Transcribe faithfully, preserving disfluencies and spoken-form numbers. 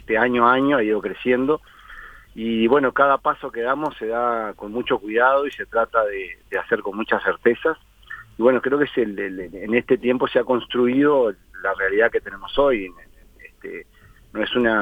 este, año a año ha ido creciendo. Y bueno, cada paso que damos se da con mucho cuidado y se trata de, de hacer con muchas certezas. Y bueno, creo que es el, el, en este tiempo se ha construido la realidad que tenemos hoy. Este, no es una